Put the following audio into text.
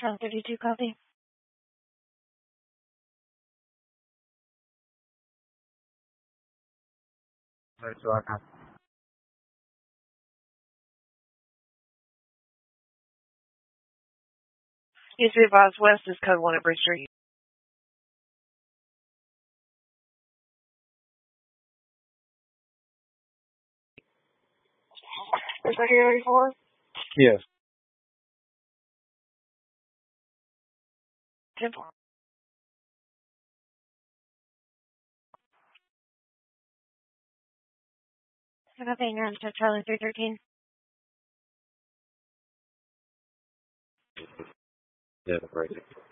From 32 copy. Right, so I can. Needs to be advised west is code 1 at Bridge Street. Is that here 34? Yes. 10. Copy, you're on Charlie 313. Yeah, right.